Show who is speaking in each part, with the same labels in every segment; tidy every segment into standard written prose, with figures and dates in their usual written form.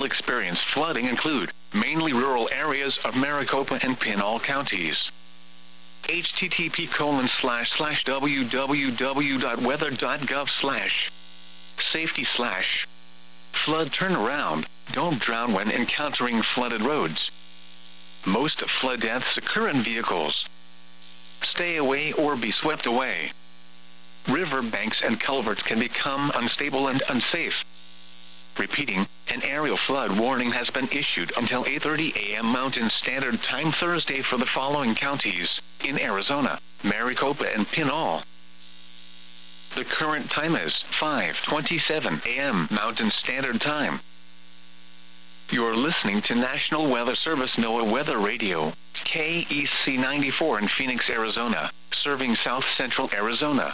Speaker 1: experience flooding include mainly rural areas of Maricopa and Pinal counties. http://www.weather.gov/safety/ flood turnaround, don't drown when encountering flooded roads. Most flood deaths occur in vehicles. Stay away or be swept away. River banks and culverts can become unstable and unsafe. Repeating, an aerial flood warning has been issued until 8:30 a.m. Mountain Standard Time Thursday for the following counties in Arizona, Maricopa and Pinal. The current time is 5:27 a.m. Mountain Standard Time. You're listening to National Weather Service NOAA Weather Radio, KEC 94 in Phoenix, Arizona, serving South Central Arizona.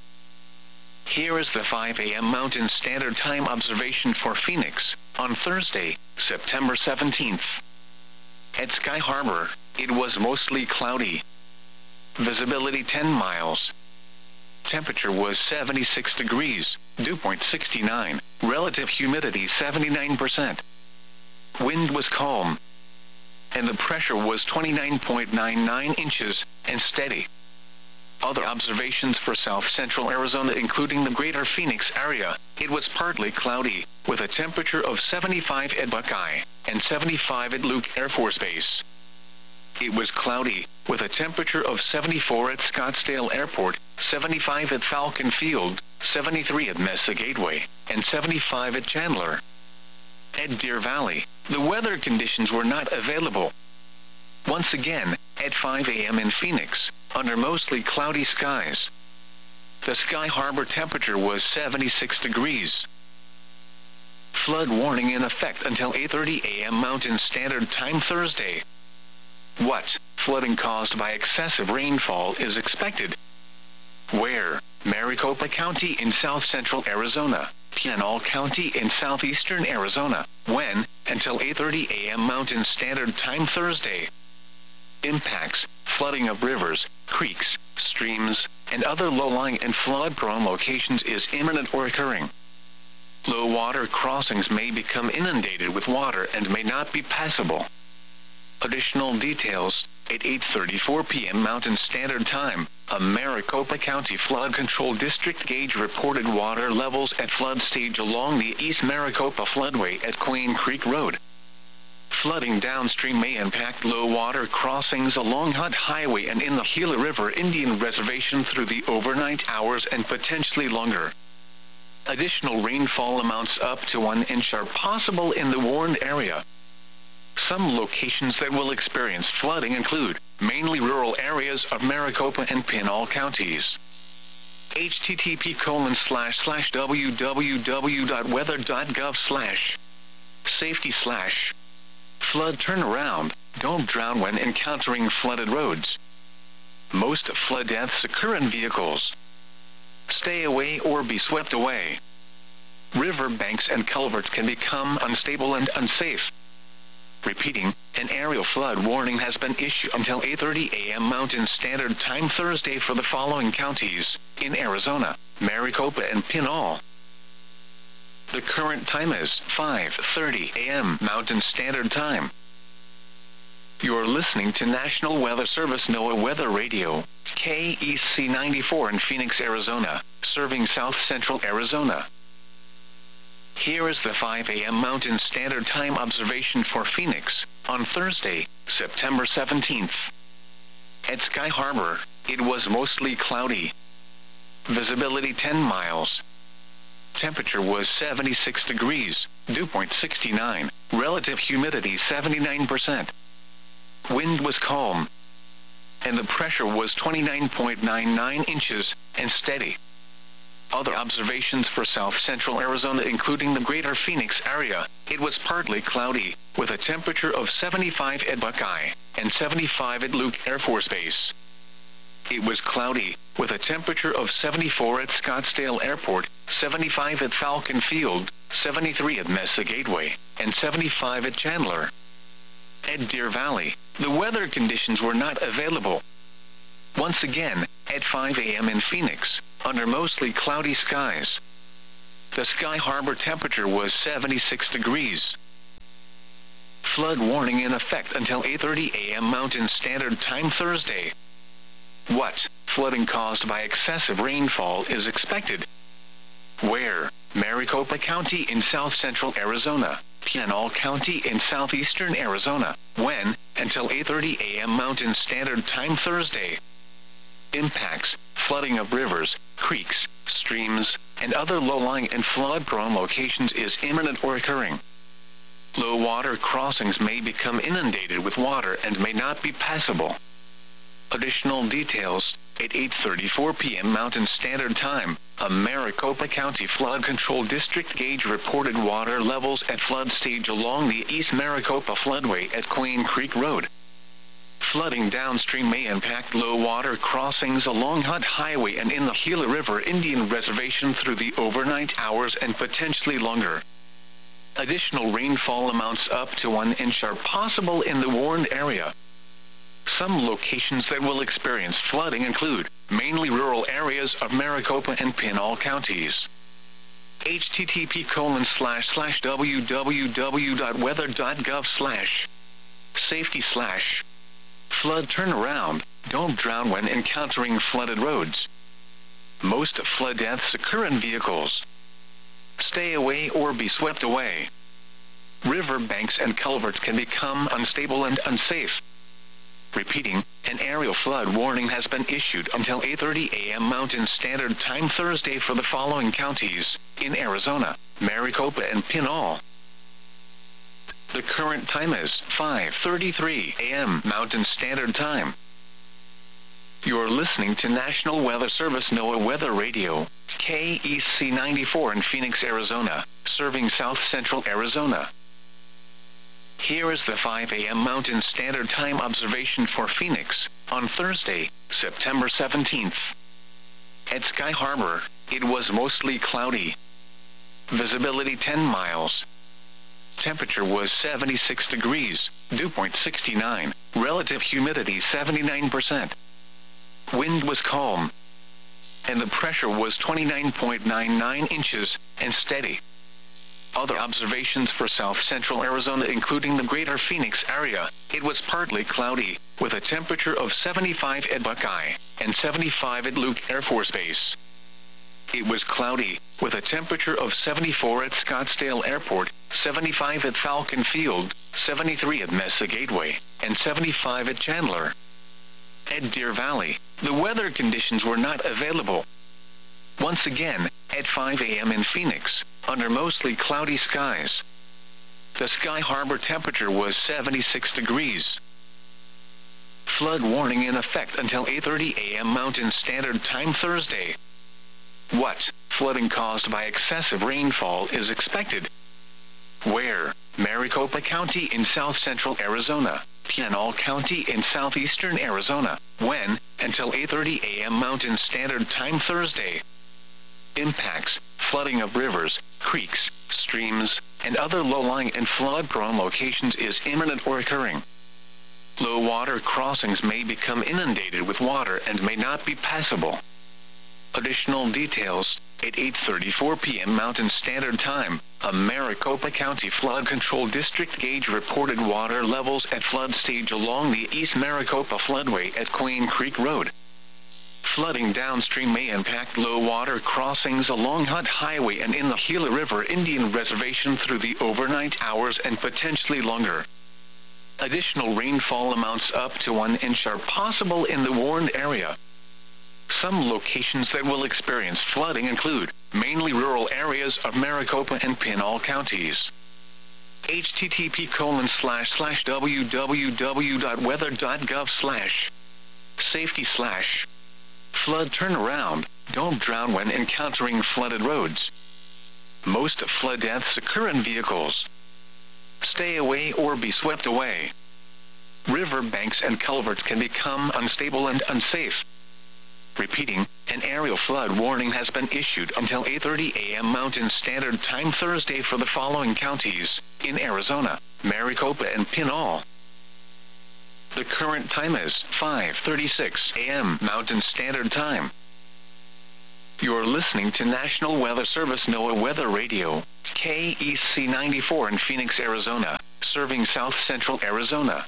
Speaker 1: Here is the 5 a.m. Mountain Standard Time observation for Phoenix, on Thursday, September 17th. At Sky Harbor, it was mostly cloudy. Visibility 10 miles. Temperature was 76 degrees, dew point 69, relative humidity 79%. Wind was calm. And the pressure was 29.99 inches, and steady. Other observations for South Central Arizona including the greater Phoenix area, it was partly cloudy, with a temperature of 75 at Buckeye, and 75 at Luke Air Force Base. It was cloudy, with a temperature of 74 at Scottsdale Airport, 75 at Falcon Field, 73 at Mesa Gateway, and 75 at Chandler. At Deer Valley, the weather conditions were not available. Once again, at 5 a.m. in Phoenix, under mostly cloudy skies. The Sky Harbor temperature was 76 degrees. Flood warning in effect until 8:30 a.m. Mountain Standard Time Thursday. What flooding caused by excessive rainfall is expected? Where? Maricopa County in South Central Arizona, Pinal County in southeastern Arizona. When? Until 8:30 a.m. Mountain Standard Time Thursday. Impacts: flooding of rivers, creeks, streams, and other low-lying and flood-prone locations is imminent or occurring. Low water crossings may become inundated with water and may not be passable. Additional details: at 8:34 p.m. Mountain Standard Time, a Maricopa County Flood Control District gauge reported water levels at flood stage along the East Maricopa Floodway at Queen Creek Road. Flooding downstream may impact low water crossings along Hunt Highway and in the Gila River Indian Reservation through the overnight hours and potentially longer. Additional rainfall amounts up to 1 inch are possible in the warned area. Some locations that will experience flooding include mainly rural areas of Maricopa and Pinal counties. http://www.weather.gov/safety/ flood turnaround, don't drown when encountering flooded roads. Most flood deaths occur in vehicles. Stay away or be swept away. River banks and culverts can become unstable and unsafe. Repeating, an aerial flood warning has been issued until 8:30 a.m. Mountain Standard Time Thursday for the following counties in Arizona, Maricopa and Pinal. The current time is 5:30 a.m. Mountain Standard Time. You're listening to National Weather Service NOAA Weather Radio, KEC 94 in Phoenix, Arizona, serving South Central Arizona. Here is the 5 a.m. Mountain Standard Time observation for Phoenix, on Thursday, September 17th. At Sky Harbor, it was mostly cloudy. Visibility 10 miles. Temperature was 76 degrees, dew point 69, relative humidity 79%. Wind was calm. And the pressure was 29.99 inches, and steady. Other observations for South Central Arizona including the greater Phoenix area, it was partly cloudy, with a temperature of 75 at Buckeye, and 75 at Luke Air Force Base. It was cloudy, with a temperature of 74 at Scottsdale Airport, 75 at Falcon Field, 73 at Mesa Gateway, and 75 at Chandler. At Deer Valley, the weather conditions were not available. Once again, at 5 a.m. in Phoenix, under mostly cloudy skies. The Sky Harbor temperature was 76 degrees. Flood warning in effect until 8:30 a.m. Mountain Standard Time Thursday. What? Flooding caused by excessive rainfall is expected. Where? Maricopa County in south-central Arizona, Pinal County in southeastern Arizona. When? Until 8:30 a.m. Mountain Standard Time Thursday. Impacts: flooding of rivers, creeks, streams, and other low-lying and flood-prone locations is imminent or occurring. Low water crossings may become inundated with water and may not be passable. Additional details: at 8:34 p.m. Mountain Standard Time, a Maricopa County Flood Control District gauge reported water levels at flood stage along the East Maricopa Floodway at Queen Creek Road. Flooding downstream may impact low water crossings along Hutt Highway and in the Gila River Indian Reservation through the overnight hours and potentially longer. Additional rainfall amounts up to 1 inch are possible in the warned area. Some locations that will experience flooding include mainly rural areas of Maricopa and Pinal counties. http://www.weather.gov/safety/ flood turnaround, don't drown when encountering flooded roads. Most flood deaths occur in vehicles. Stay away or be swept away. River banks and culverts can become unstable and unsafe. Repeating, an aerial flood warning has been issued until 8:30 a.m. Mountain Standard Time Thursday for the following counties in Arizona, Maricopa and Pinal. The current time is 5:33 a.m. Mountain Standard Time. You're listening to National Weather Service NOAA Weather Radio, KEC 94 in Phoenix, Arizona, serving south-central Arizona. Here is the 5 a.m. Mountain Standard Time observation for Phoenix, on Thursday, September 17th. At Sky Harbor, it was mostly cloudy. Visibility 10 miles. Temperature was 76 degrees, dew point 69, relative humidity 79%. Wind was calm. And the pressure was 29.99 inches, and steady. Other observations for south-central Arizona including the greater Phoenix area, it was partly cloudy, with a temperature of 75 at Buckeye, and 75 at Luke Air Force Base. It was cloudy, with a temperature of 74 at Scottsdale Airport, 75 at Falcon Field, 73 at Mesa Gateway, and 75 at Chandler. At Deer Valley, the weather conditions were not available. Once again, at 5 a.m. in Phoenix, under mostly cloudy skies. The Sky Harbor temperature was 76 degrees. Flood warning in effect until 8:30 a.m. Mountain Standard Time Thursday. What? Flooding caused by excessive rainfall is expected. Where? Maricopa County in south-central Arizona, Pinal County in southeastern Arizona. When? Until 8:30 a.m. Mountain Standard Time Thursday. Impacts: flooding of rivers, creeks, streams, and other low-lying and flood-prone locations is imminent or occurring. Low water crossings may become inundated with water and may not be passable. Additional details: at 8:34 p.m. Mountain Standard Time, a Maricopa County Flood Control District gauge reported water levels at flood stage along the East Maricopa Floodway at Queen Creek Road. Flooding downstream may impact low water crossings along Hutt Highway and in the Gila River Indian Reservation through the overnight hours and potentially longer. Additional rainfall amounts up to 1 inch are possible in the warned area. Some locations that will experience flooding include mainly rural areas of Maricopa and Pinal counties. http://www.weather.gov/safety/ flood turnaround, don't drown when encountering flooded roads. Most flood deaths occur in vehicles. Stay away or be swept away. River banks and culverts can become unstable and unsafe. Repeating, an aerial flood warning has been issued until 8:30 a.m. Mountain Standard Time Thursday for the following counties in Arizona, Maricopa and Pinal. The current time is 5:36 a.m. Mountain Standard Time. You're listening to National Weather Service NOAA Weather Radio, KEC 94 in Phoenix, Arizona, serving south-central Arizona.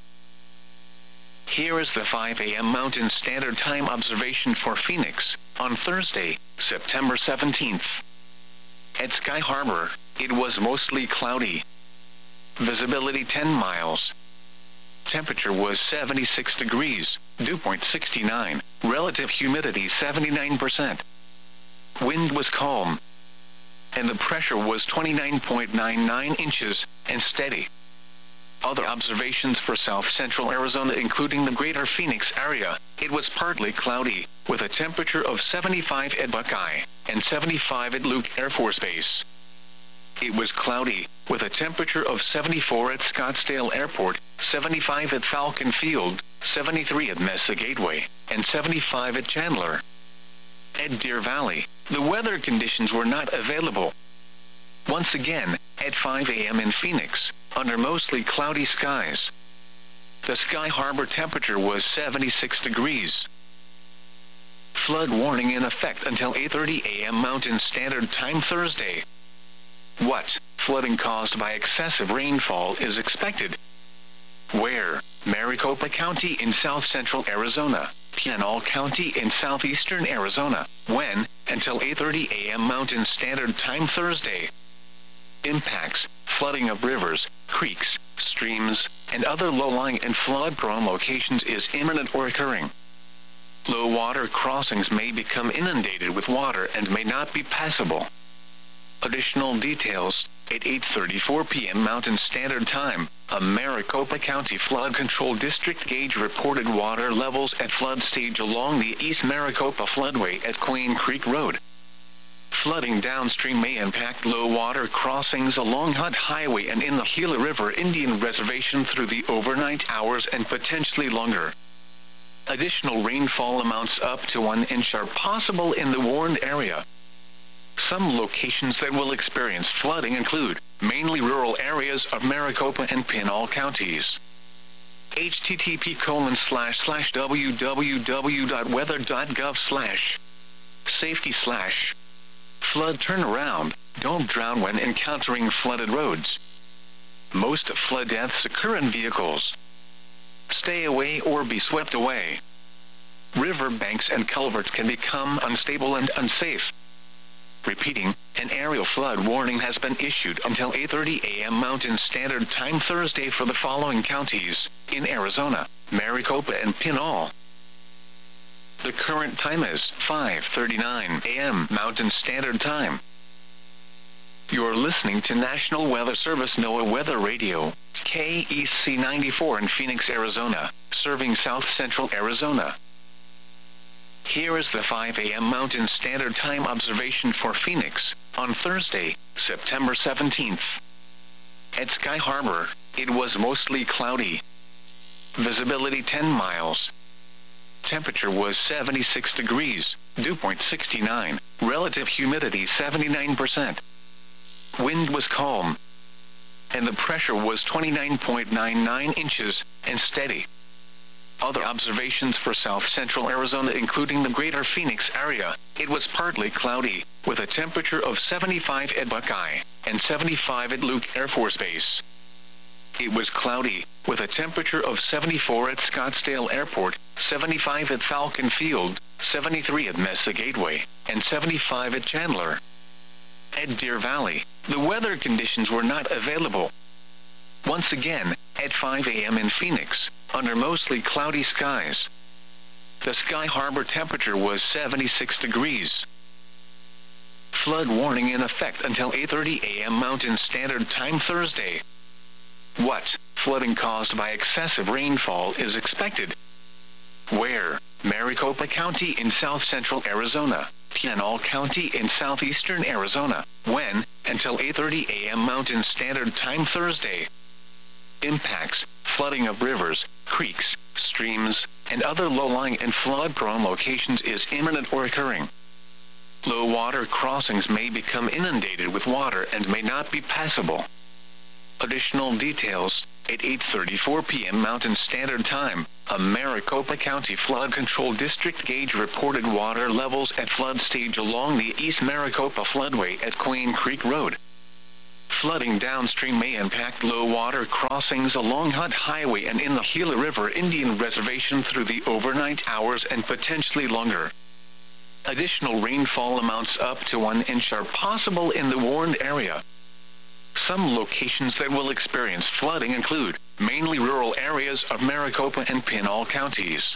Speaker 1: Here is the 5 a.m. Mountain Standard Time observation for Phoenix, on Thursday, September 17th. At Sky Harbor, it was mostly cloudy. Visibility 10 miles. Temperature was 76 degrees, dew point 69, relative humidity 79%. Wind was calm, and the pressure was 29.99 inches, and steady. Other observations for south-central Arizona including the greater Phoenix area, it was partly cloudy, with a temperature of 75 at Buckeye, and 75 at Luke Air Force Base. It was cloudy, with a temperature of 74 at Scottsdale Airport, 75 at Falcon Field, 73 at Mesa Gateway, and 75 at Chandler. At Deer Valley, the weather conditions were not available. Once again, at 5 a.m. in Phoenix, under mostly cloudy skies. The Sky Harbor temperature was 76 degrees. Flood warning in effect until 8:30 a.m. Mountain Standard Time Thursday. What flooding caused by excessive rainfall is expected? Where? Maricopa County in south-central Arizona, Pinal County in southeastern Arizona. When? Until 8:30 a.m. Mountain Standard Time Thursday. Impacts: flooding of rivers, creeks, streams, and other low-lying and flood-prone locations is imminent or occurring. Low water crossings may become inundated with water and may not be passable. Additional details: at 8:34 p.m. Mountain Standard Time, a Maricopa County Flood Control District gauge reported water levels at flood stage along the East Maricopa floodway at Queen Creek Road. Flooding downstream may impact low water crossings along Hunt Highway and in the Gila River Indian Reservation through the overnight hours and potentially longer. Additional rainfall amounts up to 1 inch are possible in the warned area. Some locations that will experience flooding include mainly rural areas of Maricopa and Pinal counties. http://www.weather.gov/safety/ flood turnaround, don't drown when encountering flooded roads. Most flood deaths occur in vehicles. Stay away or be swept away. River banks and culverts can become unstable and unsafe. Repeating, an aerial flood warning has been issued until 8:30 a.m. Mountain Standard Time Thursday for the following counties in Arizona: Maricopa and Pinal. The current time is 5:39 a.m. Mountain Standard Time. You're listening to National Weather Service NOAA Weather Radio, KEC 94 in Phoenix, Arizona, serving south-central Arizona. Here is the 5 a.m. Mountain Standard Time observation for Phoenix, on Thursday, September 17th. At Sky Harbor, it was mostly cloudy. Visibility 10 miles. Temperature was 76 degrees, dew point 69, relative humidity 79%. Wind was calm, and the pressure was 29.99 inches, and steady. Other observations for south-central Arizona including the greater Phoenix area, it was partly cloudy, with a temperature of 75 at Buckeye, and 75 at Luke Air Force Base. It was cloudy, with a temperature of 74 at Scottsdale Airport, 75 at Falcon Field, 73 at Mesa Gateway, and 75 at Chandler. At Deer Valley, the weather conditions were not available. Once again, at 5 a.m. in Phoenix, under mostly cloudy skies. The Sky Harbor temperature was 76 degrees. Flood warning in effect until 8:30 a.m. Mountain Standard Time Thursday. What flooding caused by excessive rainfall is expected? Where? Maricopa County in south-central Arizona, Pinal County in southeastern Arizona. When? Until 8:30 a.m. Mountain Standard Time Thursday. Impacts: flooding of rivers, creeks, streams, and other low-lying and flood-prone locations is imminent or occurring. Low water crossings may become inundated with water and may not be passable. Additional details: at 8:34 p.m. Mountain Standard Time, a Maricopa County Flood Control District gauge reported water levels at flood stage along the East Maricopa floodway at Queen Creek Road. Flooding downstream may impact low water crossings along Hutt Highway and in the Gila River Indian Reservation through the overnight hours and potentially longer. Additional rainfall amounts up to 1 inch are possible in the warned area. Some locations that will experience flooding include mainly rural areas of Maricopa and Pinal counties.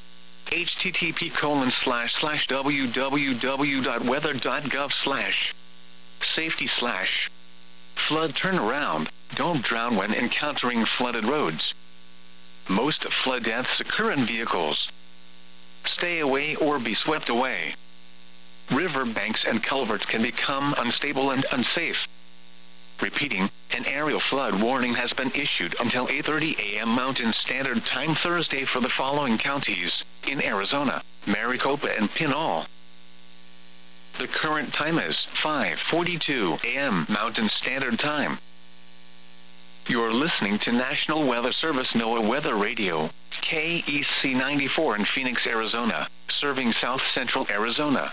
Speaker 1: http://www.weather.gov/safety/flood turnaround, don't drown when encountering flooded roads. Most flood deaths occur in vehicles. Stay away or be swept away. River banks and culverts can become unstable and unsafe. Repeating, an aerial flood warning has been issued until 8:30 a.m. Mountain Standard Time Thursday for the following counties in Arizona, Maricopa and Pinal. The current time is 5:42 a.m. Mountain Standard Time. You're listening to National Weather Service NOAA Weather Radio, KEC 94 in Phoenix, Arizona, serving south central Arizona.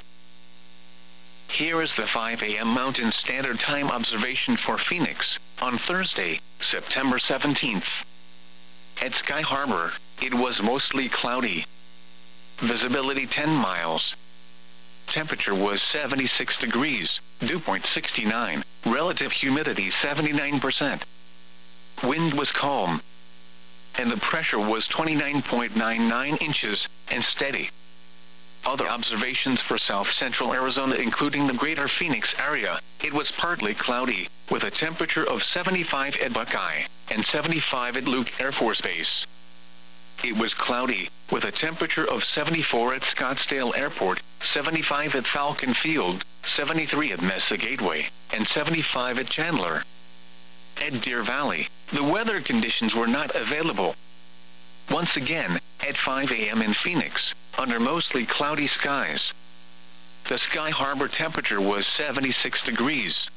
Speaker 1: Here is the 5 a.m. Mountain Standard Time observation for Phoenix, on Thursday, September 17th. At Sky Harbor, it was mostly cloudy. Visibility 10 miles. Temperature was 76 degrees, dew point 69, relative humidity 79%. Wind was calm. And the pressure was 29.99 inches, and steady. Other observations for south central Arizona including the greater Phoenix area, it was partly cloudy, with a temperature of 75 at Buckeye, and 75 at Luke Air Force Base. It was cloudy, with a temperature of 74 at Scottsdale Airport, 75 at Falcon Field, 73 at Mesa Gateway, and 75 at Chandler. At Deer Valley, the weather conditions were not available. Once again, at 5 a.m. in Phoenix, under mostly cloudy skies. The Sky Harbor temperature was 76 degrees.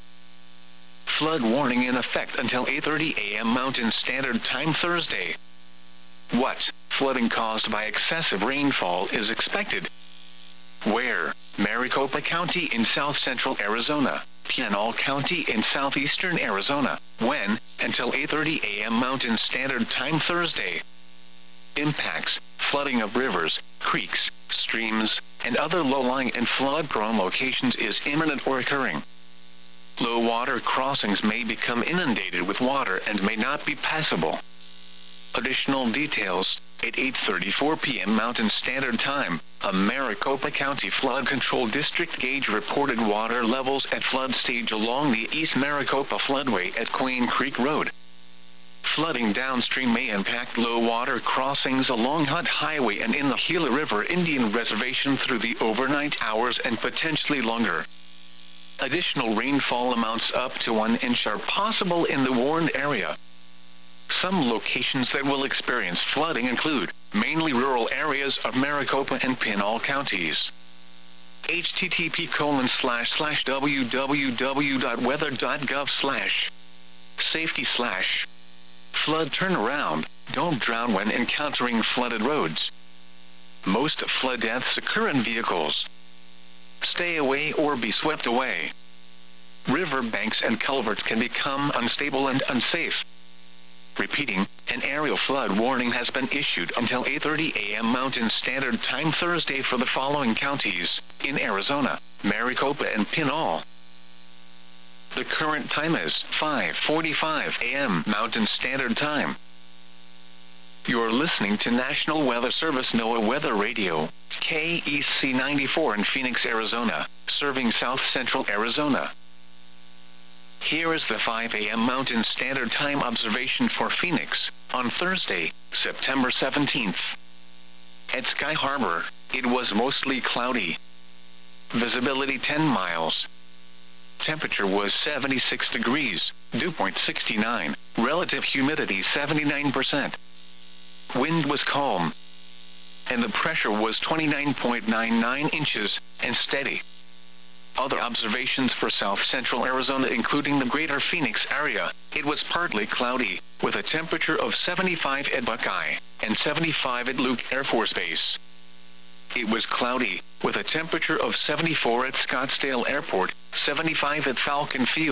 Speaker 1: Flood warning in effect until 8:30 a.m. Mountain Standard Time Thursday. What flooding caused by excessive rainfall is expected? Where? Maricopa County in south central Arizona, Pinal County in southeastern Arizona. When? Until 8:30 a.m. Mountain Standard Time Thursday. Impacts: flooding of rivers, creeks, streams, and other low-lying and flood-prone locations is imminent or occurring. Low water crossings may become inundated with water and may not be passable. Additional details: at 8:34 p.m. Mountain Standard Time, a Maricopa County Flood Control District gauge reported water levels at flood stage along the East Maricopa Floodway at Queen Creek Road. Flooding downstream may impact low water crossings along Hutt Highway and in the Gila River Indian Reservation through the overnight hours and potentially longer. Additional rainfall amounts up to 1 inch are possible in the warned area. Some locations that will experience flooding include mainly rural areas of Maricopa and Pinal counties. http://www.weather.gov/safety/flood turnaround, don't drown when encountering flooded roads. Most flood deaths occur in vehicles. Stay away or be swept away. River banks and culverts can become unstable and unsafe. Repeating, an aerial flood warning has been issued until 8:30 a.m. Mountain Standard Time Thursday for the following counties in Arizona, Maricopa and Pinal. The current time is 5:45 a.m. Mountain Standard Time. You're listening to National Weather Service NOAA Weather Radio, KEC 94 in Phoenix, Arizona, serving south central Arizona. Here is the 5 a.m. Mountain Standard Time observation for Phoenix, on Thursday, September 17th. At Sky Harbor, it was mostly cloudy. Visibility 10 miles. Temperature was 76 degrees, dew point 69, relative humidity 79%. Wind was calm. And the pressure was 29.99 inches, and steady. Other observations for south central Arizona including the greater Phoenix area, it was partly cloudy, with a temperature of 75 at Buckeye, and 75 at Luke Air Force Base. It was cloudy, with a temperature of 74 at Scottsdale Airport, 75 at Falcon Field,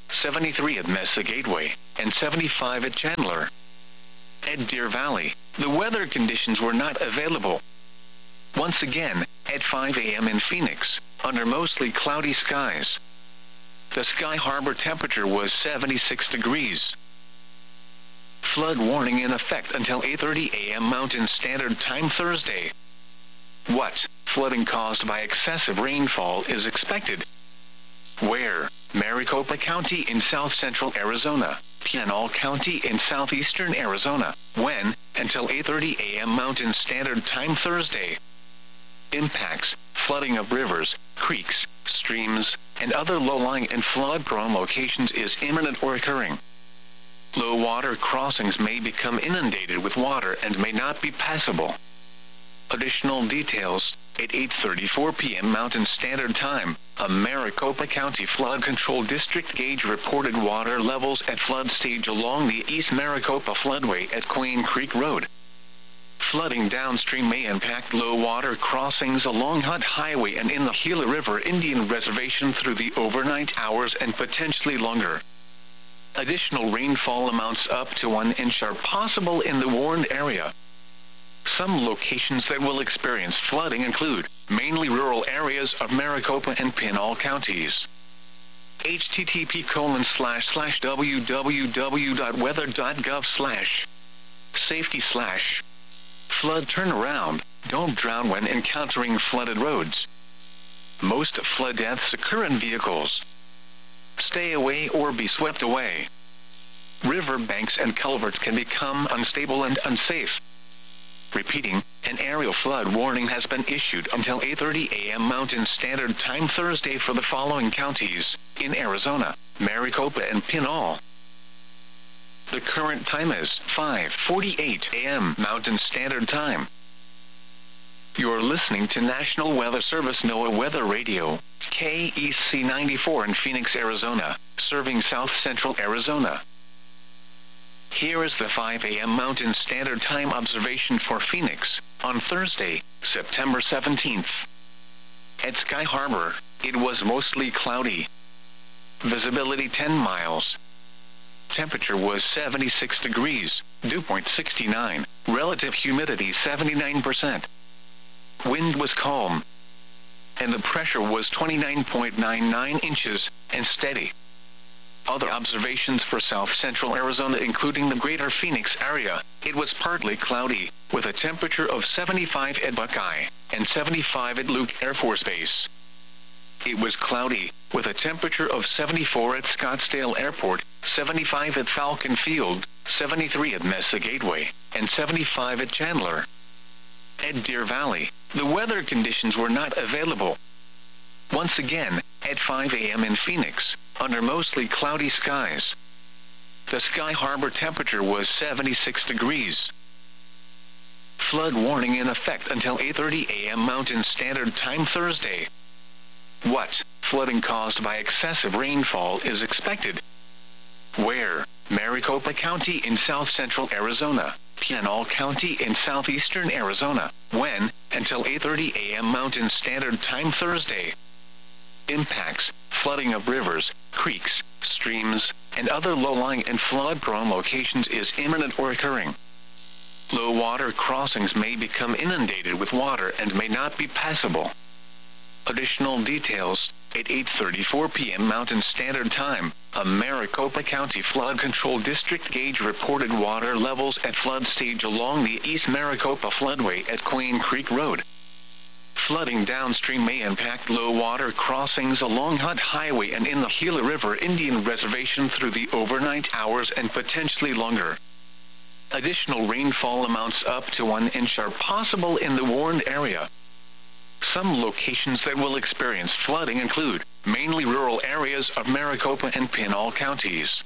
Speaker 1: 73 at Mesa Gateway, and 75 at Chandler. At Deer Valley, the weather conditions were not available. Once again, at 5 a.m. in Phoenix, under mostly cloudy skies. The Sky Harbor temperature was 76 degrees. Flood warning in effect until 8:30 a.m. Mountain Standard Time Thursday. What flooding caused by excessive rainfall is expected? Where? Maricopa County in south-central Arizona, Pinal County in southeastern Arizona. When? Until 8:30 a.m. Mountain Standard Time Thursday. Impacts: flooding of rivers, creeks, streams, and other low-lying and flood-prone locations is imminent or occurring. Low water crossings may become inundated with water and may not be passable. Additional details: at 8:34 p.m. Mountain Standard Time, a Maricopa County Flood Control District gauge reported water levels at flood stage along the East Maricopa Floodway at Queen Creek Road. Flooding downstream may impact low water crossings along Hutt Highway and in the Gila River Indian Reservation through the overnight hours and potentially longer. Additional rainfall amounts up to 1 inch are possible in the warned area. Some locations that will experience flooding include mainly rural areas of Maricopa and Pinal counties. http://www.weather.gov/safety/ flood turnaround, don't drown when encountering flooded roads. Most flood deaths occur in vehicles. Stay away or be swept away. River banks and culverts can become unstable and unsafe. Repeating, an aerial flood warning has been issued until 8:30 a.m. Mountain Standard Time Thursday for the following counties in Arizona: Maricopa and Pinal. The current time is 5:48 a.m. Mountain Standard Time. You're listening to National Weather Service NOAA Weather Radio, KEC 94 in Phoenix, Arizona, serving south-central Arizona. Here is the 5 a.m. Mountain Standard Time observation for Phoenix, on Thursday, September 17th. At Sky Harbor, it was mostly cloudy. Visibility 10 miles. Temperature was 76 degrees, dew point 69, relative humidity 79%. Wind was calm. And the pressure was 29.99 inches, and steady. Other observations for south-central Arizona including the greater Phoenix area, it was partly cloudy, with a temperature of 75 at Buckeye, and 75 at Luke Air Force Base. It was cloudy, with a temperature of 74 at Scottsdale Airport, 75 at Falcon Field, 73 at Mesa Gateway, and 75 at Chandler. At Deer Valley, the weather conditions were not available. Once again, at 5 a.m. in Phoenix, under mostly cloudy skies. The Sky Harbor temperature was 76 degrees. Flood warning in effect until 8:30 a.m. Mountain Standard Time Thursday. What flooding caused by excessive rainfall is expected? Where? Maricopa County in south-central Arizona, Pinal County in southeastern Arizona. When? Until 8:30 a.m. Mountain Standard Time Thursday. Impacts: flooding of rivers, creeks, streams, and other low-lying and flood-prone locations is imminent or occurring. Low water crossings may become inundated with water and may not be passable. Additional details: at 8:34 p.m. Mountain Standard Time, a Maricopa County Flood Control District gauge reported water levels at flood stage along the East Maricopa Floodway at Queen Creek Road. Flooding downstream may impact low water crossings along Hutt Highway and in the Gila River Indian Reservation through the overnight hours and potentially longer. Additional rainfall amounts up to 1 inch are possible in the warned area. Some locations that will experience flooding include mainly rural areas of Maricopa and Pinal counties.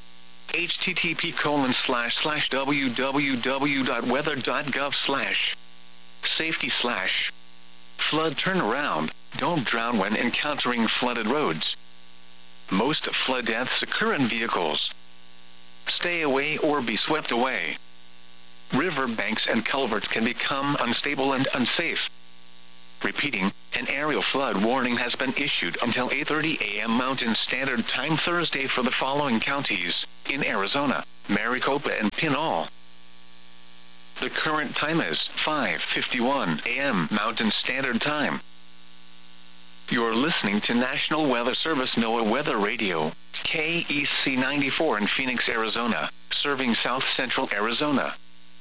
Speaker 1: http://www.weather.gov/safety/ flood turnaround, don't drown when encountering flooded roads. Most flood deaths occur in vehicles. Stay away or be swept away. River banks and culverts can become unstable and unsafe. Repeating, an aerial flood warning has been issued until 8:30 a.m. Mountain Standard Time Thursday for the following counties in Arizona: Maricopa and Pinal. The current time is 5:51 a.m. Mountain Standard Time. You're listening to National Weather Service NOAA Weather Radio, KEC 94 in Phoenix, Arizona, serving South Central Arizona.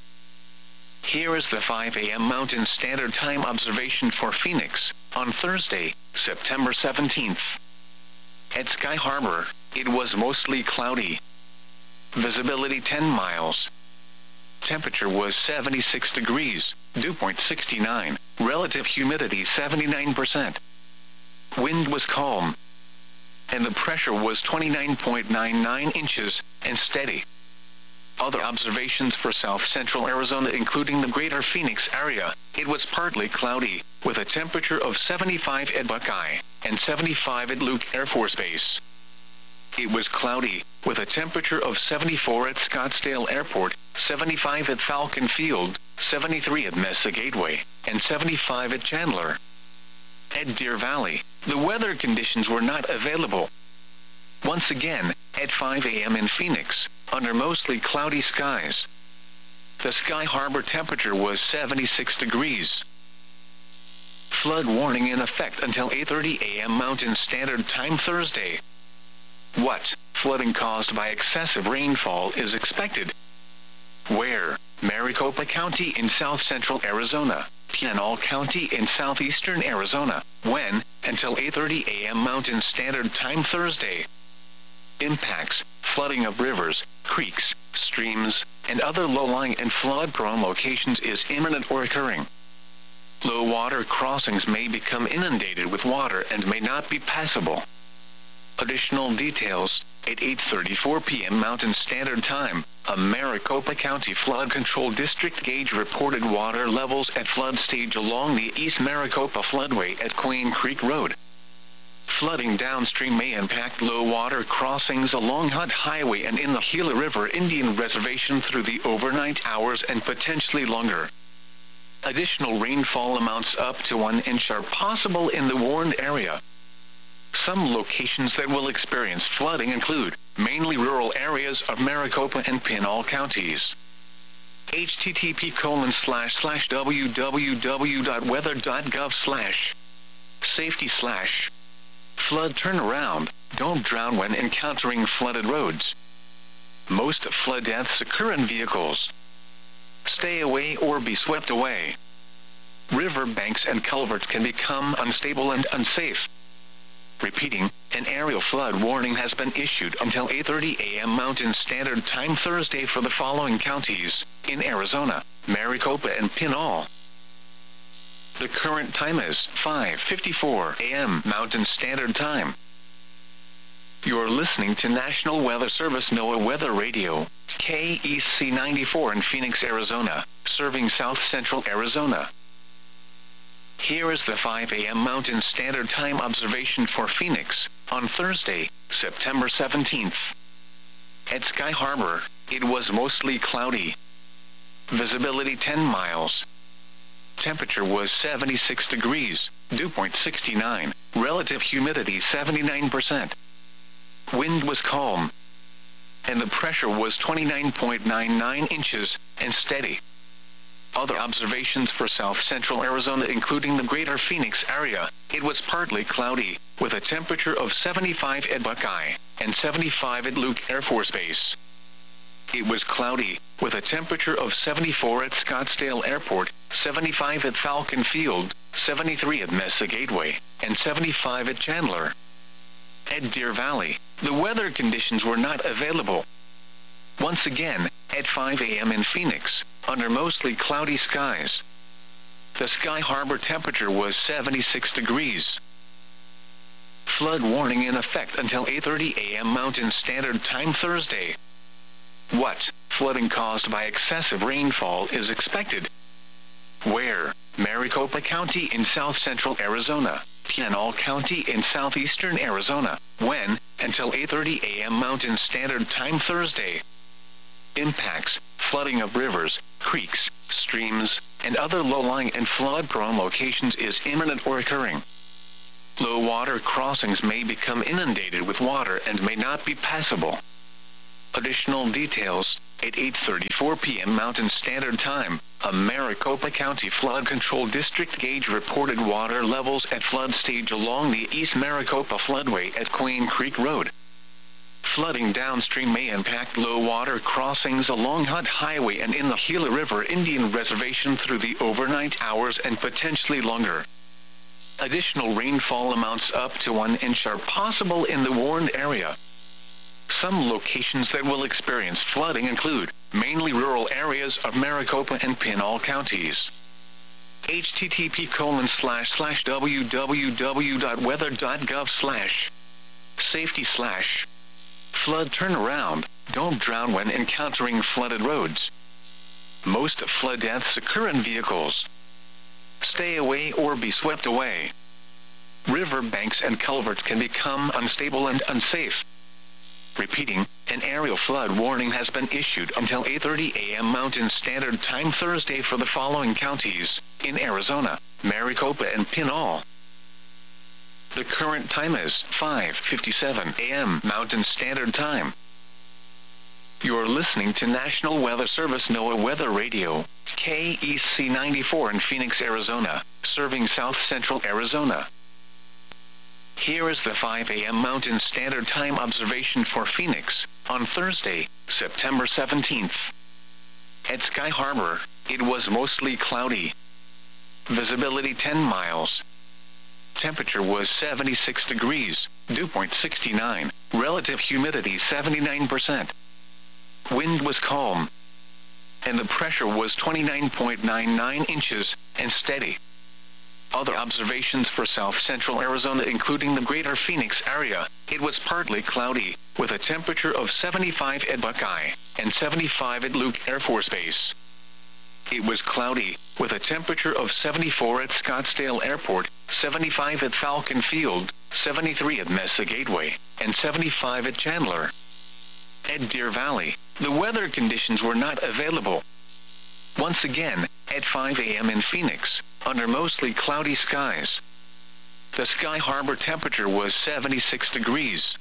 Speaker 1: Here is the 5 a.m. Mountain Standard Time observation for Phoenix on Thursday, September 17th. At Sky Harbor, it was mostly cloudy. Visibility 10 miles. Temperature was 76 degrees, dew point 69, relative humidity 79%. Wind was calm, and the pressure was 29.99 inches and steady. Other observations for South Central Arizona including the greater Phoenix area, it was partly cloudy, with a temperature of 75 at Buckeye and 75 at Luke Air Force Base. It was cloudy, with a temperature of 74 at Scottsdale Airport, 75 at Falcon Field, 73 at Mesa Gateway, and 75 at Chandler. At Deer Valley, the weather conditions were not available. Once again, at 5 a.m. in Phoenix, under mostly cloudy skies. The Sky Harbor temperature was 76 degrees. Flood warning in effect until 8:30 a.m. Mountain Standard Time Thursday. What flooding caused by excessive rainfall is expected? Where? Maricopa County in South Central Arizona. Pinal County in southeastern Arizona. When? Until 8:30 a.m. Mountain Standard Time Thursday. Impacts: flooding of rivers, creeks, streams, and other low-lying and flood-prone locations is imminent or occurring. Low water crossings may become inundated with water and may not be passable. Additional details: at 8:34 p.m. Mountain Standard Time, a Maricopa County Flood Control District gauge reported water levels at flood stage along the East Maricopa floodway at Queen Creek Road. Flooding downstream may impact low water crossings along Hunt Highway and in the Gila River Indian Reservation through the overnight hours and potentially longer. Additional rainfall amounts up to 1 inch are possible in the warned area. Some locations that will experience flooding include mainly rural areas of Maricopa and Pinal counties. http://www.weather.gov/safety/ flood turnaround, don't drown when encountering flooded roads. Most flood deaths occur in vehicles. Stay away or be swept away. River banks and culverts can become unstable and unsafe. Repeating, an aerial flood warning has been issued until 8:30 a.m. Mountain Standard Time Thursday for the following counties in Arizona: Maricopa and Pinal. The current time is 5:54 a.m. Mountain Standard Time. You're listening to National Weather Service NOAA Weather Radio, KEC 94 in Phoenix, Arizona, serving South Central Arizona. Here is the 5 a.m. Mountain Standard Time observation for Phoenix on Thursday, September 17th. At Sky Harbor, it was mostly cloudy. Visibility 10 miles. Temperature was 76 degrees, dew point 69, relative humidity 79%. Wind was calm, and the pressure was 29.99 inches and steady. Other observations for South Central Arizona including the greater Phoenix area, it was partly cloudy, with a temperature of 75 at Buckeye and 75 at Luke Air Force Base. It was cloudy, with a temperature of 74 at Scottsdale Airport, 75 at Falcon Field, 73 at Mesa Gateway, and 75 at Chandler. At Deer Valley, the weather conditions were not available. Once again, at 5 a.m. in Phoenix, under mostly cloudy skies. The Sky Harbor temperature was 76 degrees. Flood warning in effect until 8:30 a.m. Mountain Standard Time Thursday. What flooding caused by excessive rainfall is expected? Where? Maricopa County in South Central Arizona. Pinal County in southeastern Arizona. When? Until 8:30 a.m. Mountain Standard Time Thursday. Impacts: flooding of rivers, creeks, streams, and other low-lying and flood-prone locations is imminent or occurring. Low water crossings may become inundated with water and may not be passable. Additional details, at 8:34 p.m. Mountain Standard Time, a Maricopa County Flood Control District gauge reported water levels at flood stage along the East Maricopa floodway at Queen Creek Road. Flooding downstream may impact low water crossings along Hutt Highway and in the Gila River Indian Reservation through the overnight hours and potentially longer. Additional rainfall amounts up to 1 inch are possible in the warned area. Some locations that will experience flooding include mainly rural areas of Maricopa and Pinal counties. http://www.weather.gov/safety/flood turnaround, don't drown when encountering flooded roads. Most flood deaths occur in vehicles. Stay away or be swept away. River banks and culverts can become unstable and unsafe. Repeating, an aerial flood warning has been issued until 8:30 a.m. Mountain Standard Time Thursday for the following counties, in Arizona, Maricopa and Pinal. The current time is 5:57 a.m. Mountain Standard Time. You're listening to National Weather Service NOAA Weather Radio, KEC 94 in Phoenix, Arizona, serving South Central Arizona. Here is the 5 a.m. Mountain Standard Time observation for Phoenix, on Thursday, September 17th. At Sky Harbor, it was mostly cloudy. Visibility 10 miles. Temperature was 76 degrees, dew point 69, relative humidity 79%. Wind was calm, and the pressure was 29.99 inches, and steady. Other observations for South Central Arizona including the greater Phoenix area, it was partly cloudy, with a temperature of 75 at Buckeye, and 75 at Luke Air Force Base. It was cloudy, with a temperature of 74 at Scottsdale Airport, 75 at Falcon Field, 73 at Mesa Gateway, and 75 at Chandler. At Deer Valley, the weather conditions were not available. Once again, at 5 a.m. in Phoenix, under mostly cloudy skies. The Sky Harbor temperature was 76 degrees.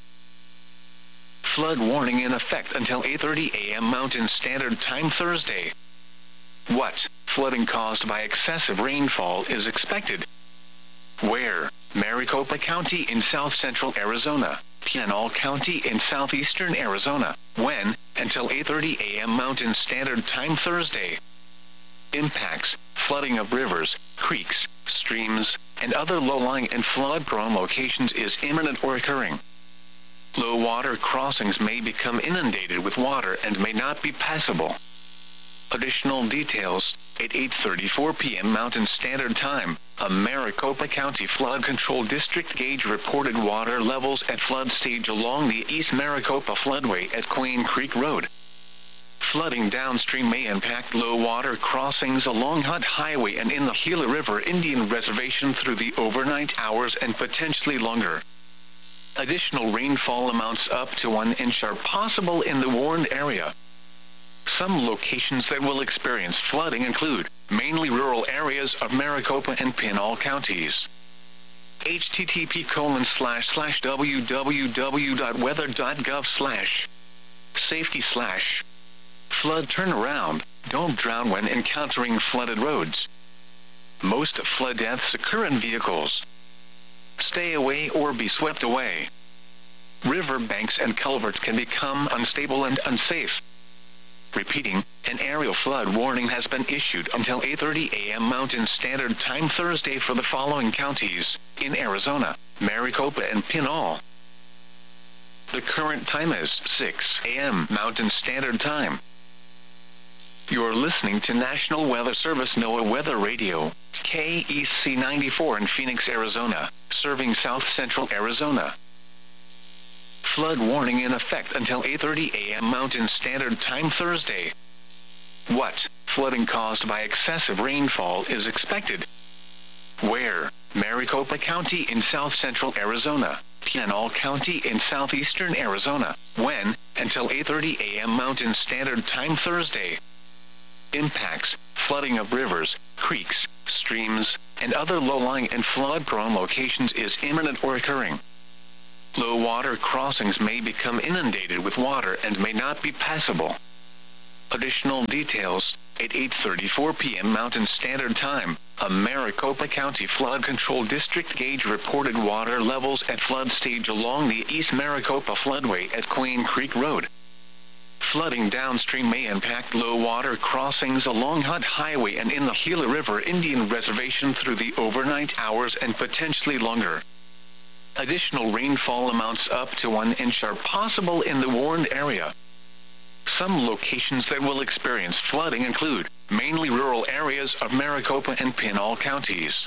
Speaker 1: Flood warning in effect until 8:30 a.m. Mountain Standard Time Thursday. What flooding caused by excessive rainfall is expected? Where? Maricopa County in South Central Arizona. Pinal County in southeastern Arizona. When? Until 8:30 a.m. Mountain Standard Time Thursday. Impacts: flooding of rivers, creeks, streams, and other low-lying and flood-prone locations is imminent or occurring. Low water crossings may become inundated with water and may not be passable. Additional details, at 8:34 p.m. Mountain Standard Time, a Maricopa County Flood Control District gauge reported water levels at flood stage along the East Maricopa floodway at Queen Creek Road. Flooding downstream may impact low water crossings along Hutt Highway and in the Gila River Indian Reservation through the overnight hours and potentially longer. Additional rainfall amounts up to 1 inch are possible in the warned area. Some locations that will experience flooding include mainly rural areas of Maricopa and Pinal counties. http://www.weather.gov/safety/flood turnaround, don't drown when encountering flooded roads. Most flood deaths occur in vehicles. Stay away or be swept away. River banks and culverts can become unstable and unsafe. Repeating, an aerial flood warning has been issued until 8:30 a.m. Mountain Standard Time Thursday for the following counties, in Arizona, Maricopa and Pinal. The current time is 6 a.m. Mountain Standard Time. You're listening to National Weather Service NOAA Weather Radio, KEC 94 in Phoenix, Arizona, serving South Central Arizona. Flood warning in effect until 8:30 a.m. Mountain Standard Time Thursday. What flooding caused by excessive rainfall is expected? Where? Maricopa County in South Central Arizona. Pinal County in southeastern Arizona. When? Until 8:30 a.m. Mountain Standard Time Thursday. Impacts: flooding of rivers, creeks, streams, and other low-lying and flood-prone locations is imminent or occurring. Low water crossings may become inundated with water and may not be passable. Additional details, at 8:34 p.m. Mountain Standard Time, a Maricopa County Flood Control District gauge reported water levels at flood stage along the East Maricopa floodway at Queen Creek Road. Flooding downstream may impact low water crossings along Hutt Highway and in the Gila River Indian Reservation through the overnight hours and potentially longer. Additional rainfall amounts up to 1 inch are possible in the warned area. Some locations that will experience flooding include mainly rural areas of Maricopa and Pinal counties.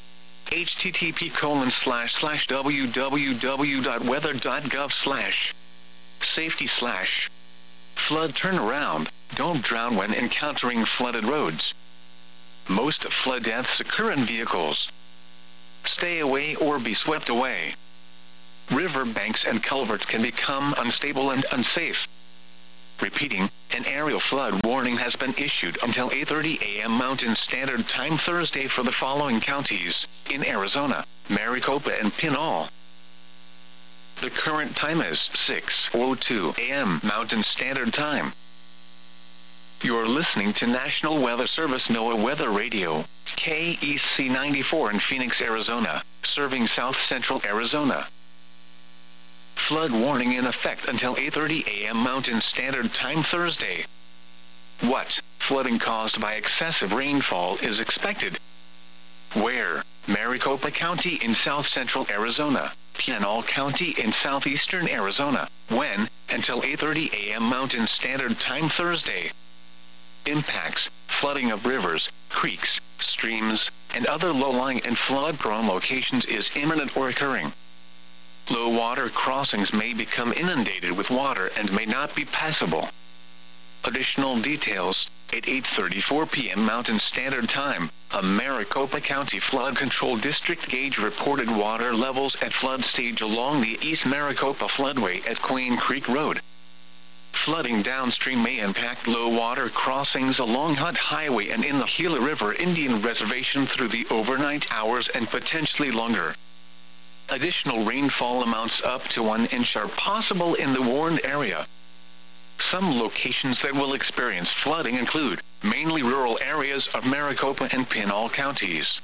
Speaker 1: http://www.weather.gov/safety/ flood turnaround, don't drown when encountering flooded roads. Most flood deaths occur in vehicles. Stay away or be swept away. River banks and culverts can become unstable and unsafe. Repeating, an aerial flood warning has been issued until 8:30 a.m. Mountain Standard Time Thursday for the following counties, in Arizona, Maricopa and Pinal. The current time is 6:02 a.m. Mountain Standard Time. You're listening to National Weather Service NOAA Weather Radio, KEC 94 in Phoenix, Arizona, serving South Central Arizona. Flood warning in effect until 8:30 a.m. Mountain Standard Time Thursday. What flooding caused by excessive rainfall is expected? Where? Maricopa County in South Central Arizona, Pinal County in southeastern Arizona. When? Until 8:30 a.m. Mountain Standard Time Thursday. Impacts: flooding of rivers, creeks, streams, and other low-lying and flood-prone locations is imminent or occurring. Low water crossings may become inundated with water and may not be passable. Additional details, at 8:34 p.m. Mountain Standard Time, a Maricopa County Flood Control District gauge reported water levels at flood stage along the East Maricopa floodway at Queen Creek Road. Flooding downstream may impact low water crossings along Hutt Highway and in the Gila River Indian Reservation through the overnight hours and potentially longer. Additional rainfall amounts up to 1 inch are possible in the warned area. Some locations that will experience flooding include mainly rural areas of Maricopa and Pinal counties.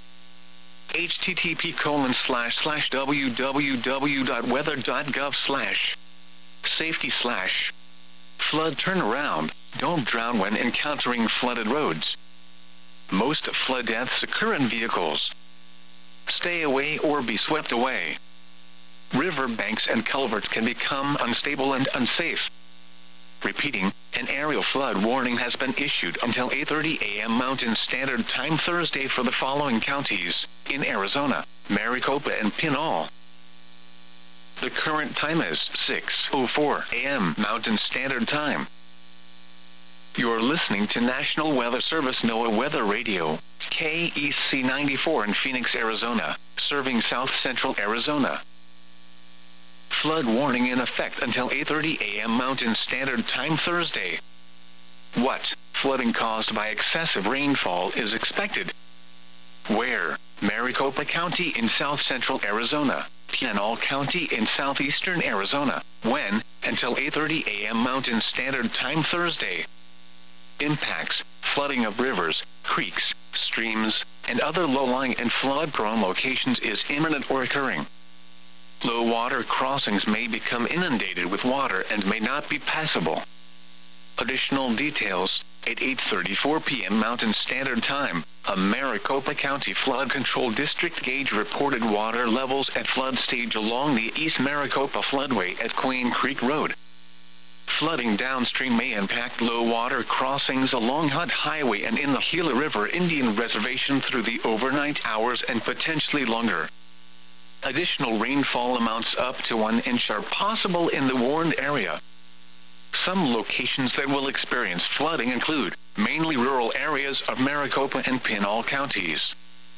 Speaker 1: http://www.weather.gov/safety/ flood turnaround, don't drown when encountering flooded roads. Most flood deaths occur in vehicles. Stay away or be swept away. River banks and culverts can become unstable and unsafe. Repeating, an aerial flood warning has been issued until 8:30 a.m. Mountain Standard Time Thursday for the following counties, in Arizona, Maricopa and Pinal. The current time is 6:04 a.m. Mountain Standard Time. You're listening to National Weather Service NOAA Weather Radio, KEC 94 in Phoenix, Arizona, serving South Central Arizona. Flood warning in effect until 8:30 a.m. Mountain Standard Time Thursday. What flooding caused by excessive rainfall is expected? Where? Maricopa County in South Central Arizona, Pinal County in southeastern Arizona. When? Until 8:30 a.m. Mountain Standard Time Thursday. Impacts: flooding of rivers, creeks, streams, and other low-lying and flood-prone locations is imminent or occurring. Low water crossings may become inundated with water and may not be passable. Additional details, at 8:34 p.m. Mountain Standard Time, a Maricopa County Flood Control District gauge reported water levels at flood stage along the East Maricopa floodway at Queen Creek Road. Flooding downstream may impact low water crossings along Hutt Highway and in the Gila River Indian Reservation through the overnight hours and potentially longer. Additional rainfall amounts up to 1 inch are possible in the warned area. Some locations that will experience flooding include mainly rural areas of Maricopa and Pinal counties.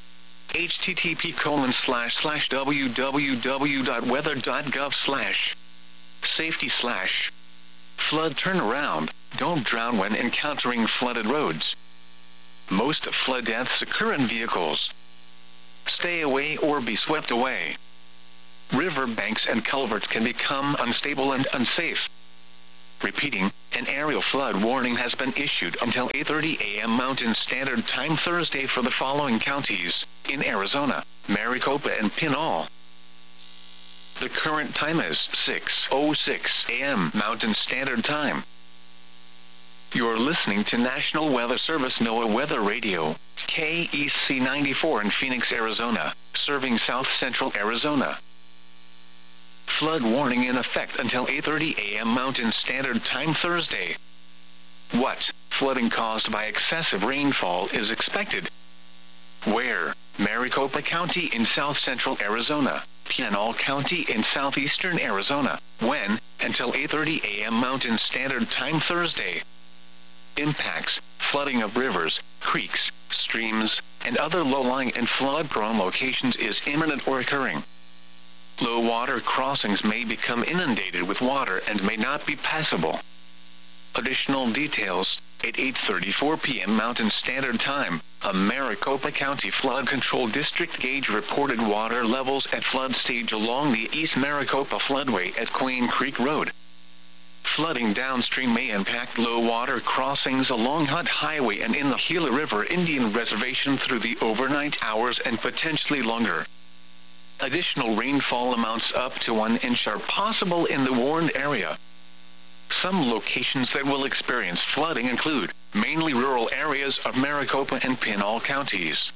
Speaker 1: http://www.weather.gov/safety/ flood turnaround, don't drown when encountering flooded roads. Most flood deaths occur in vehicles. Stay away or be swept away. River banks and culverts can become unstable and unsafe. Repeating, an aerial flood warning has been issued until 8:30 a.m. Mountain Standard Time Thursday for the following counties in Arizona: Maricopa and Pinal. The current time is 6:06 a.m. Mountain Standard Time. You're listening to National Weather Service NOAA Weather Radio, KEC 94 in Phoenix, Arizona, serving south central Arizona. Flood warning in effect until 8:30 a.m. Mountain Standard Time Thursday. What flooding caused by excessive rainfall is expected? Where? Maricopa County in south central Arizona, Pinal County in southeastern Arizona. When? Until 8:30 a.m. Mountain Standard Time Thursday. Impacts: flooding of rivers, creeks, streams, and other low-lying and flood-prone locations is imminent or occurring. Low water crossings may become inundated with water and may not be passable. Additional details: at 8:34 p.m. Mountain Standard Time, a Maricopa County Flood Control District gauge reported water levels at flood stage along the East Maricopa Floodway at Queen Creek Road. Flooding downstream may impact low water crossings along Hutt Highway and in the Gila River Indian Reservation through the overnight hours and potentially longer. Additional rainfall amounts up to 1 inch are possible in the warned area. Some locations that will experience flooding include mainly rural areas of Maricopa and Pinal counties.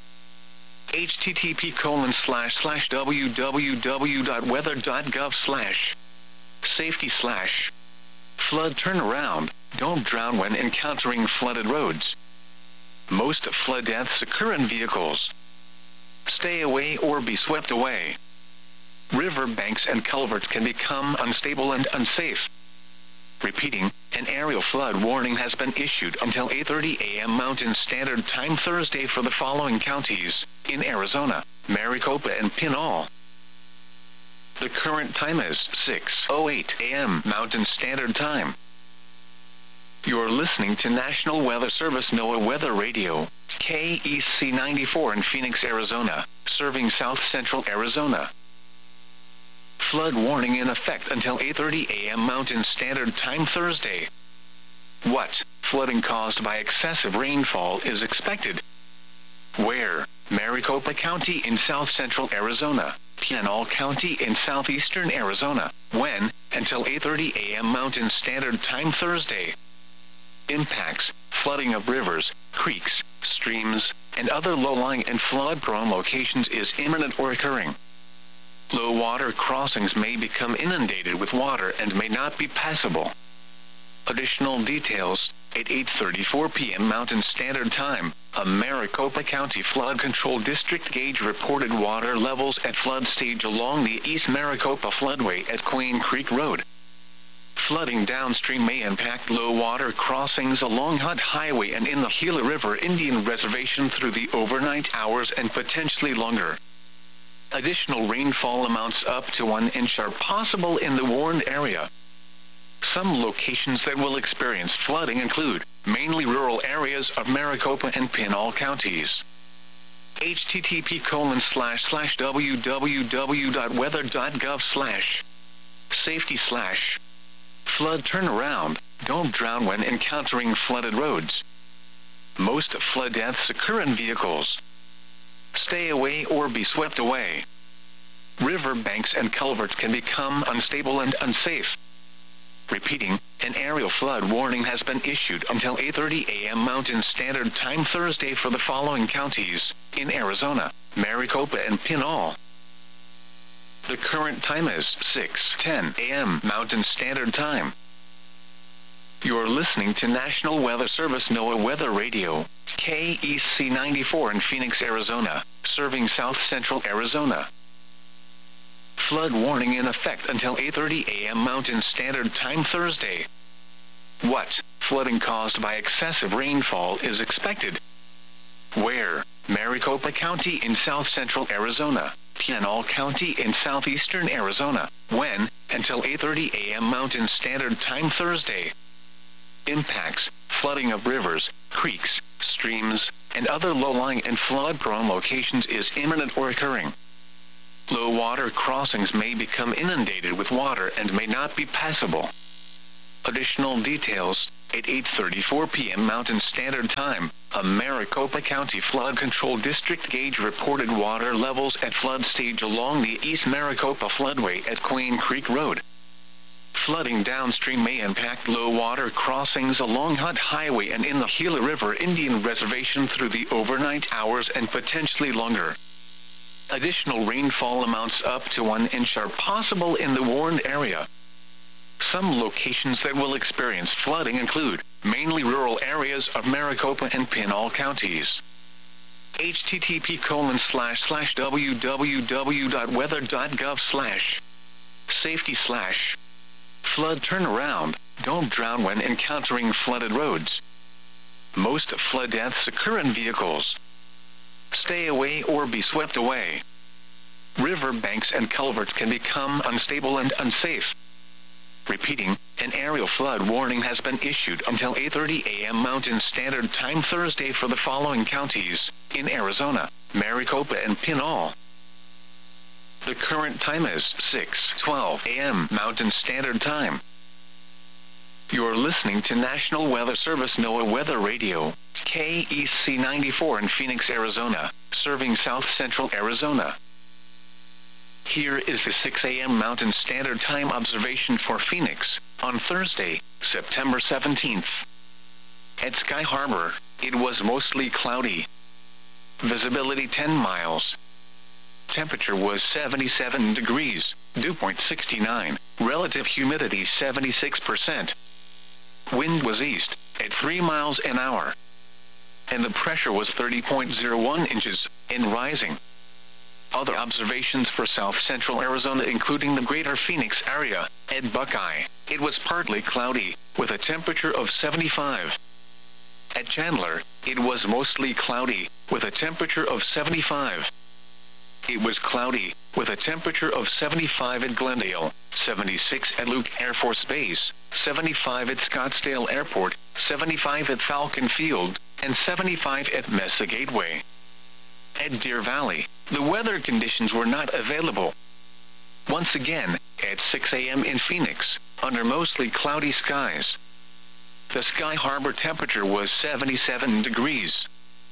Speaker 1: http://www.weather.gov/safety/ flood turnaround, don't drown when encountering flooded roads. Most flood deaths occur in vehicles. Stay away or be swept away. River banks and culverts can become unstable and unsafe. Repeating, an aerial flood warning has been issued until 8:30 a.m. Mountain Standard Time Thursday for the following counties in Arizona: Maricopa and Pinal. The current time is 6:08 a.m. Mountain Standard Time. You're listening to National Weather Service NOAA Weather Radio, KEC 94 in Phoenix, Arizona, serving south central Arizona. Flood warning in effect until 8:30 a.m. Mountain Standard Time Thursday. What flooding caused by excessive rainfall is expected? Where? Maricopa County in south central Arizona, Pinal County in southeastern Arizona. When? Until 8:30 a.m. Mountain Standard Time Thursday. Impacts: flooding of rivers, creeks, streams, and other low-lying and flood-prone locations is imminent or occurring. Low water crossings may become inundated with water and may not be passable. Additional details: at 8:34 p.m. Mountain Standard Time, a Maricopa County Flood Control District gauge reported water levels at flood stage along the East Maricopa Floodway at Queen Creek Road. Flooding downstream may impact low water crossings along Hutt Highway and in the Gila River Indian Reservation through the overnight hours and potentially longer. Additional rainfall amounts up to 1 inch are possible in the warned area. Some locations that will experience flooding include mainly rural areas of Maricopa and Pinal counties. http://www.weather.gov/safety/ flood turnaround, don't drown when encountering flooded roads. Most flood deaths occur in vehicles. Stay away or be swept away. River banks and culverts can become unstable and unsafe. Repeating, an aerial flood warning has been issued until 8:30 a.m. Mountain Standard Time Thursday for the following counties in Arizona: Maricopa and Pinal. The current time is 6:10 a.m. Mountain Standard Time. You're listening to National Weather Service NOAA Weather Radio, KEC 94 in Phoenix, Arizona, serving south central Arizona. Flood warning in effect until 8:30 a.m. Mountain Standard Time Thursday. What flooding caused by excessive rainfall is expected? Where? Maricopa County in south central Arizona, Pinal County in southeastern Arizona. When? Until 8:30 a.m. Mountain Standard Time Thursday. Impacts: flooding of rivers, creeks, streams, and other low-lying and flood-prone locations is imminent or occurring. Low water crossings may become inundated with water and may not be passable. Additional details, at 8:34 p.m. Mountain Standard Time, a Maricopa County Flood Control District gauge reported water levels at flood stage along the East Maricopa floodway at Queen Creek Road. Flooding downstream may impact low water crossings along Hunt Highway and in the Gila River Indian Reservation through the overnight hours and potentially longer. Additional rainfall amounts up to 1 inch are possible in the warned area. Some locations that will experience flooding include mainly rural areas of Maricopa and Pinal counties. http://www.weather.gov/safety/ flood turnaround, don't drown when encountering flooded roads. Most flood deaths occur in vehicles. Stay away or be swept away. River banks and culverts can become unstable and unsafe. Repeating, an aerial flood warning has been issued until 8:30 a.m. Mountain Standard Time Thursday for the following counties, in Arizona, Maricopa and Pinal. The current time is 6:12 a.m. Mountain Standard Time. You're listening to National Weather Service NOAA Weather Radio, KEC 94 in Phoenix, Arizona, serving South Central Arizona. Here is the 6 a.m. Mountain Standard Time observation for Phoenix, on Thursday, September 17th. At Sky Harbor, it was mostly cloudy. Visibility 10 miles. Temperature was 77 degrees, dew point 69, relative humidity 76%. Wind was east, at 3 miles an hour. And the pressure was 30.01 inches, and rising. Other observations for South Central Arizona including the greater Phoenix area, at Buckeye, it was partly cloudy, with a temperature of 75. At Chandler, it was mostly cloudy, with a temperature of 75. It was cloudy, with a temperature of 75 at Glendale, 76 at Luke Air Force Base, 75 at Scottsdale Airport, 75 at Falcon Field, and 75 at Mesa Gateway. At Deer Valley, the weather conditions were not available. Once again, at 6 a.m. in Phoenix, under mostly cloudy skies. The Sky Harbor temperature was 77 degrees.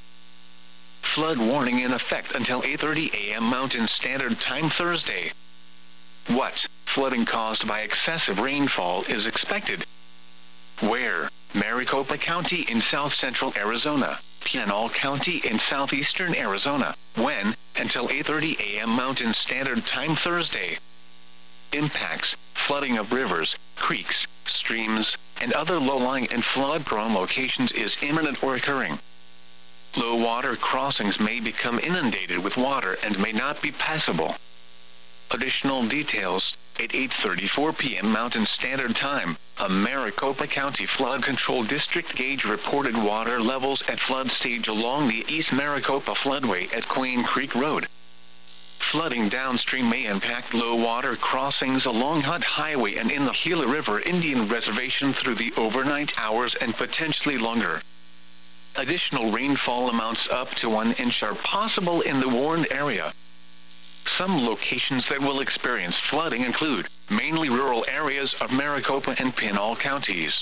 Speaker 1: Flood warning in effect until 8:30 a.m. Mountain Standard Time Thursday. What flooding caused by excessive rainfall is expected? Where? Maricopa County in South Central Arizona, Pinal County in southeastern Arizona. When? Until 8:30 a.m. Mountain Standard Time Thursday. Impacts: flooding of rivers, creeks, streams, and other low-lying and flood-prone locations is imminent or occurring. Low water crossings may become inundated with water and may not be passable. Additional details, at 8:34 p.m. Mountain Standard Time, a Maricopa County Flood Control District gauge reported water levels at flood stage along the East Maricopa floodway at Queen Creek Road. Flooding downstream may impact low water crossings along Hunt Highway and in the Gila River Indian Reservation through the overnight hours and potentially longer. Additional rainfall amounts up to 1 inch are possible in the warned area. Some locations that will experience flooding include mainly rural areas of Maricopa and Pinal counties.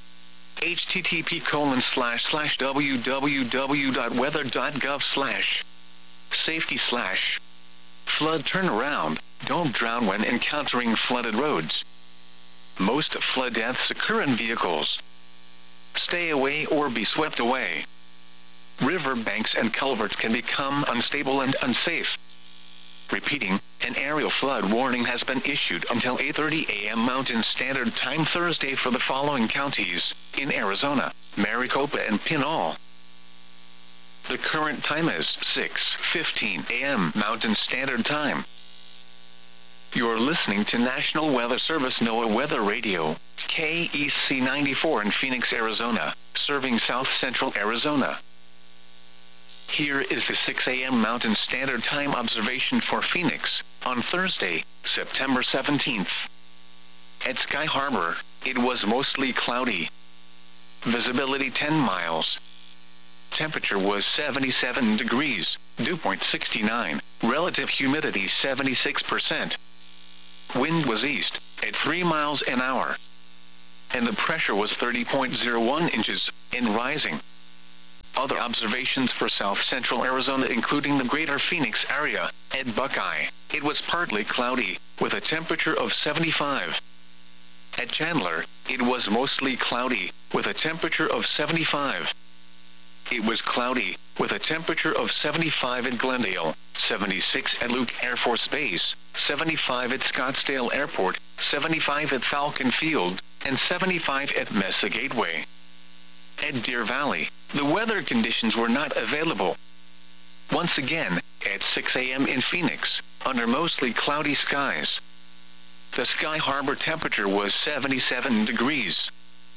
Speaker 1: http://www.weather.gov/safety/ flood turnaround, don't drown when encountering flooded roads. Most flood deaths occur in vehicles. Stay away or be swept away. River banks and culverts can become unstable and unsafe. Repeating, an aerial flood warning has been issued until 8:30 a.m. Mountain Standard Time Thursday for the following counties, in Arizona, Maricopa and Pinal. The current time is 6:15 a.m. Mountain Standard Time. You're listening to National Weather Service NOAA Weather Radio, KEC 94 in Phoenix, Arizona, serving South Central Arizona. Here is the 6 a.m. Mountain Standard Time observation for Phoenix, on Thursday, September 17th. At Sky Harbor, it was mostly cloudy. Visibility 10 miles. Temperature was 77 degrees, dew point 69, relative humidity 76%. Wind was east, at 3 miles an hour. And the pressure was 30.01 inches, and rising. Other observations for south-central Arizona including the greater Phoenix area. At Buckeye, it was partly cloudy, with a temperature of 75. At Chandler, it was mostly cloudy, with a temperature of 75. It was cloudy, with a temperature of 75 at Glendale, 76 at Luke Air Force Base, 75 at Scottsdale Airport, 75 at Falcon Field, and 75 at Mesa Gateway. At Deer Valley, the weather conditions were not available. Once again, at 6 a.m. in Phoenix, under mostly cloudy skies. The Sky Harbor temperature was 77 degrees.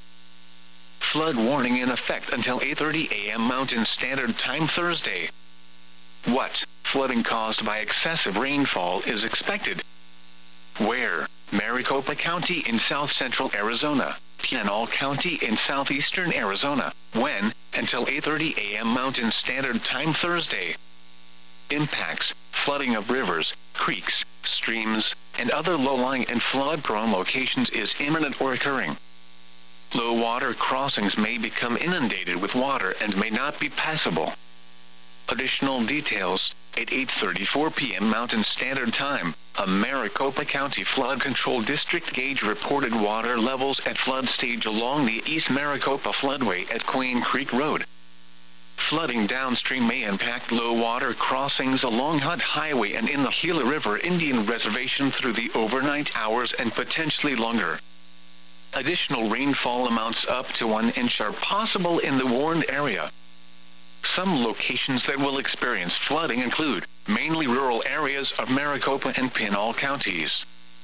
Speaker 1: Flood warning in effect until 8:30 a.m. Mountain Standard Time Thursday. What? Flooding caused by excessive rainfall is expected. Where? Maricopa County in south-central Arizona, Pinal County in southeastern Arizona. When? Until 8:30 a.m. Mountain Standard Time Thursday. Impacts: flooding of rivers, creeks, streams, and other low-lying and flood-prone locations is imminent or occurring. Low water crossings may become inundated with water and may not be passable. Additional details: at 8:34 p.m. Mountain Standard Time, a Maricopa County Flood Control District gauge reported water levels at flood stage along the East Maricopa Floodway at Queen Creek Road. Flooding downstream may impact low water crossings along Hutt Highway and in the Gila River Indian Reservation through the overnight hours and potentially longer. Additional rainfall amounts up to 1 inch are possible in the warned area. Some locations that will experience flooding include mainly rural areas of Maricopa and Pinal counties.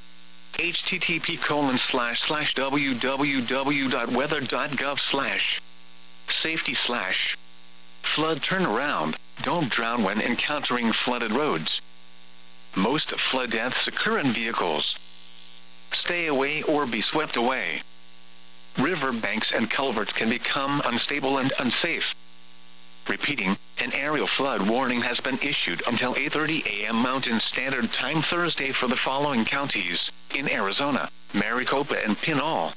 Speaker 1: http://www.weather.gov/safety/ flood turnaround, don't drown when encountering flooded roads. Most flood deaths occur in vehicles. Stay away or be swept away. River banks and culverts can become unstable and unsafe. Repeating, an aerial flood warning has been issued until 8:30 a.m. Mountain Standard Time Thursday for the following counties in Arizona: Maricopa and Pinal.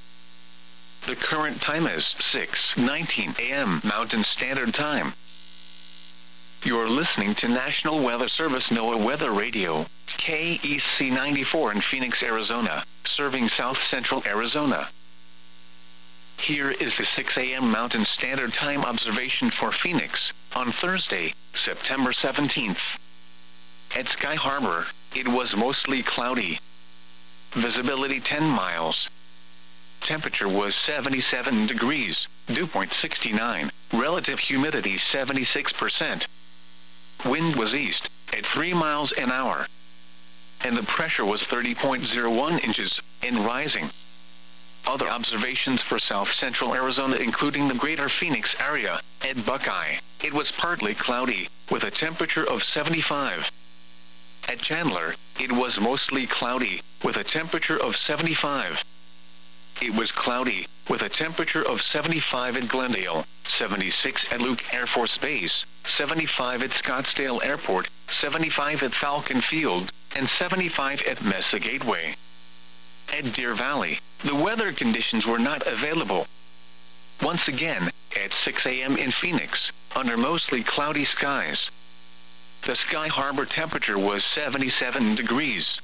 Speaker 1: The current time is 6:19 a.m. Mountain Standard Time. You're listening to National Weather Service NOAA Weather Radio, KEC 94 in Phoenix, Arizona, serving south-central Arizona. Here is the 6 a.m. Mountain Standard Time observation for Phoenix, on Thursday, September 17th. At Sky Harbor, it was mostly cloudy. Visibility 10 miles. Temperature was 77 degrees, dew point 69, relative humidity 76%. Wind was east, at 3 miles an hour. And the pressure was 30.01 inches, and rising. Other observations for south-central Arizona including the greater Phoenix area. At Buckeye, it was partly cloudy, with a temperature of 75. At Chandler, it was mostly cloudy, with a temperature of 75. It was cloudy, with a temperature of 75 at Glendale, 76 at Luke Air Force Base, 75 at Scottsdale Airport, 75 at Falcon Field, and 75 at Mesa Gateway. At Deer Valley, the weather conditions were not available. Once again, at 6 a.m. in Phoenix, under mostly cloudy skies. The Sky Harbor temperature was 77 degrees.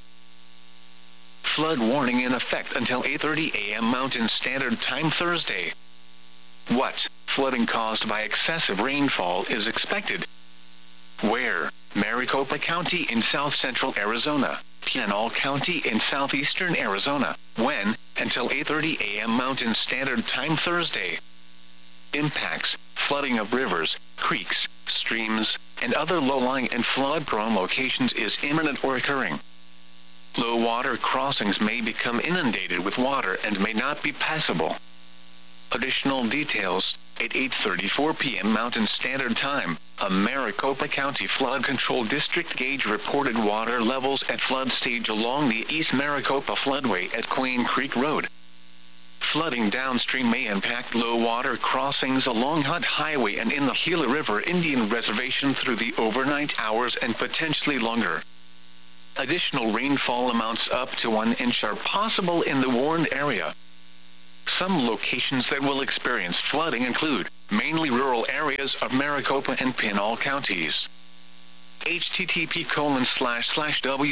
Speaker 1: Flood warning in effect until 8:30 a.m. Mountain Standard Time Thursday. What? Flooding caused by excessive rainfall is expected. Where? Maricopa County in south-central Arizona, Pinal County in southeastern Arizona. When? Until 8:30 a.m. Mountain Standard Time Thursday. Impacts: flooding of rivers, creeks, streams, and other low-lying and flood-prone locations is imminent or occurring. Low water crossings may become inundated with water and may not be passable. Additional details: at 8:34 p.m. Mountain Standard Time, a Maricopa County Flood Control District gauge reported water levels at flood stage along the East Maricopa Floodway at Queen Creek Road. Flooding downstream may impact low-water crossings along Hutt Highway and in the Gila River Indian Reservation through the overnight hours and potentially longer. Additional rainfall amounts up to 1 inch are possible in the warned area. Some locations that will experience flooding include mainly rural areas of Maricopa and Pinal counties. http://w